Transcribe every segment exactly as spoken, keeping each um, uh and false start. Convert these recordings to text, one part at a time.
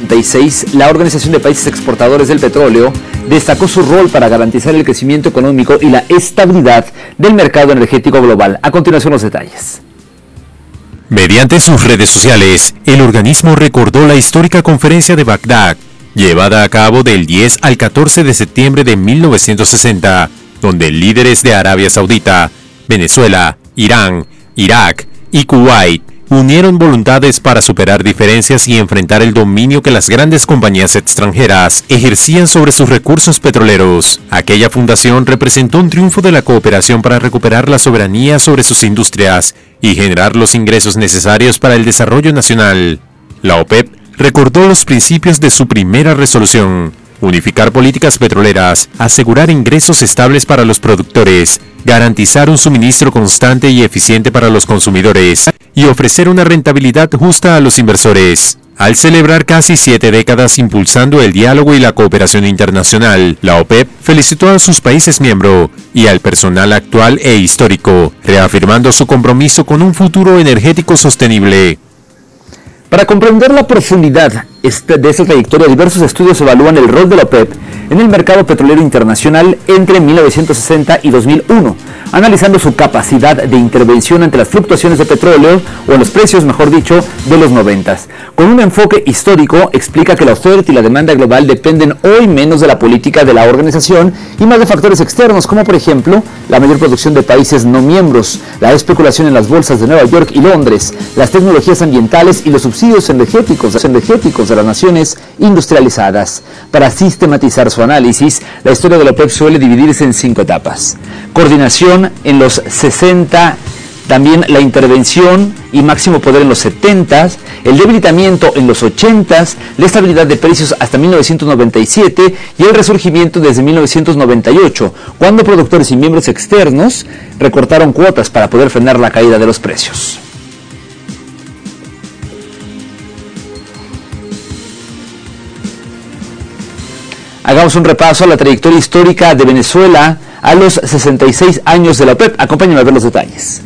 noventa y seis, la Organización de Países Exportadores del Petróleo destacó su rol para garantizar el crecimiento económico y la estabilidad del mercado energético global. A continuación, los detalles. Mediante sus redes sociales, el organismo recordó la histórica conferencia de Bagdad, llevada a cabo del diez al catorce de septiembre de mil novecientos sesenta, donde líderes de Arabia Saudita, Venezuela, Irán, Irak y Kuwait unieron voluntades para superar diferencias y enfrentar el dominio que las grandes compañías extranjeras ejercían sobre sus recursos petroleros. Aquella fundación representó un triunfo de la cooperación para recuperar la soberanía sobre sus industrias y generar los ingresos necesarios para el desarrollo nacional. La OPEP recordó los principios de su primera resolución: unificar políticas petroleras, asegurar ingresos estables para los productores, garantizar un suministro constante y eficiente para los consumidores y ofrecer una rentabilidad justa a los inversores. Al celebrar casi siete décadas impulsando el diálogo y la cooperación internacional, la OPEP felicitó a sus países miembros y al personal actual e histórico, reafirmando su compromiso con un futuro energético sostenible. Para comprender la profundidad de esta trayectoria, diversos estudios evalúan el rol de la OPEP en el mercado petrolero internacional entre mil novecientos sesenta y dos mil uno, analizando su capacidad de intervención ante las fluctuaciones de petróleo, o en los precios, mejor dicho, de los noventas. Con un enfoque histórico, explica que la oferta y la demanda global dependen hoy menos de la política de la organización y más de factores externos, como por ejemplo, la mayor producción de países no miembros, la especulación en las bolsas de Nueva York y Londres, las tecnologías ambientales y los subsidios energéticos, energéticos de las naciones industrializadas. Para sistematizar su análisis, la historia de la OPEP suele dividirse en cinco etapas: coordinación en los sesenta, también la intervención y máximo poder en los setenta, el debilitamiento en los ochenta, la estabilidad de precios hasta mil novecientos noventa y siete y el resurgimiento desde mil novecientos noventa y ocho, cuando productores y miembros externos recortaron cuotas para poder frenar la caída de los precios. Hagamos un repaso a la trayectoria histórica de Venezuela a los sesenta y seis años de la OPEP. Acompáñenme a ver los detalles.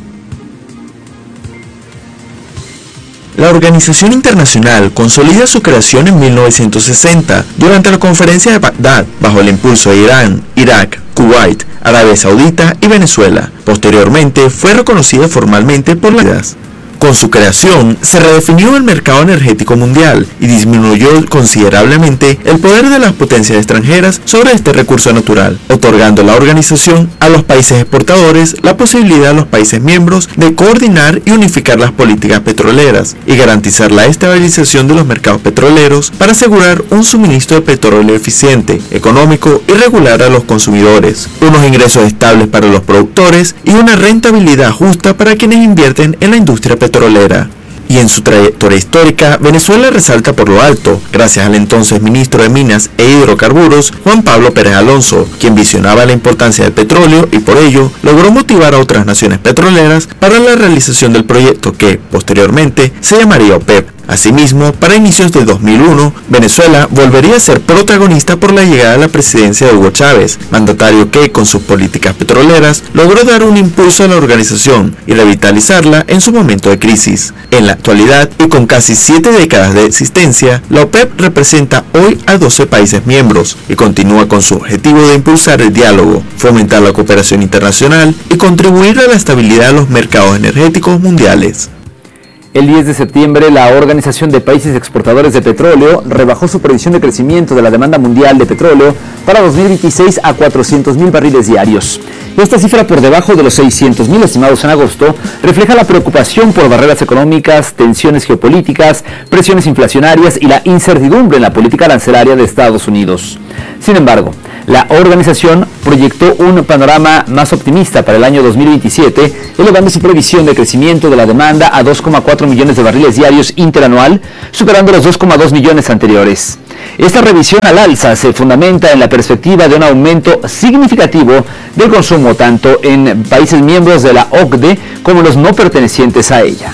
La organización internacional consolida su creación en mil novecientos sesenta durante la conferencia de Bagdad, bajo el impulso de Irán, Irak, Kuwait, Arabia Saudita y Venezuela. Posteriormente fue reconocida formalmente por las... Con su creación, se redefinió el mercado energético mundial y disminuyó considerablemente el poder de las potencias extranjeras sobre este recurso natural, otorgando la organización a los países exportadores la posibilidad a los países miembros de coordinar y unificar las políticas petroleras y garantizar la estabilización de los mercados petroleros para asegurar un suministro de petróleo eficiente, económico y regular a los consumidores, unos ingresos estables para los productores y una rentabilidad justa para quienes invierten en la industria petrolera. petrolera. Y en su trayectoria histórica, Venezuela resalta por lo alto, gracias al entonces ministro de Minas e Hidrocarburos, Juan Pablo Pérez Alonso, quien visionaba la importancia del petróleo y por ello logró motivar a otras naciones petroleras para la realización del proyecto que, posteriormente, se llamaría OPEP. Asimismo, para inicios de dos mil uno, Venezuela volvería a ser protagonista por la llegada a la presidencia de Hugo Chávez, mandatario que, con sus políticas petroleras, logró dar un impulso a la organización y revitalizarla en su momento de crisis. En la actualidad, y con casi siete décadas de existencia, la OPEP representa hoy a doce países miembros y continúa con su objetivo de impulsar el diálogo, fomentar la cooperación internacional y contribuir a la estabilidad de los mercados energéticos mundiales. El diez de septiembre, la Organización de Países Exportadores de Petróleo rebajó su previsión de crecimiento de la demanda mundial de petróleo para dos mil veintiséis a cuatrocientos mil barriles diarios. Esta cifra, por debajo de los seiscientos mil estimados en agosto, refleja la preocupación por barreras económicas, tensiones geopolíticas, presiones inflacionarias y la incertidumbre en la política arancelaria de Estados Unidos. Sin embargo, la organización proyectó un panorama más optimista para el año dos mil veintisiete, elevando su previsión de crecimiento de la demanda a dos coma cuatro millones de barriles diarios interanual, superando los dos coma dos millones anteriores. Esta revisión al alza se fundamenta en la perspectiva de un aumento significativo del consumo tanto en países miembros de la O C D E como los no pertenecientes a ella.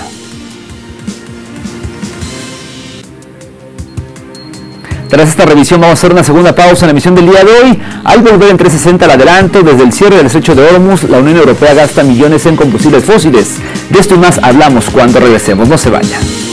Tras esta revisión vamos a hacer una segunda pausa en la emisión del día de hoy. Al volver en trescientos sesenta al adelanto, desde el cierre del estrecho de Hormuz, la Unión Europea gasta millones en combustibles fósiles. De esto y más hablamos cuando regresemos. No se vayan.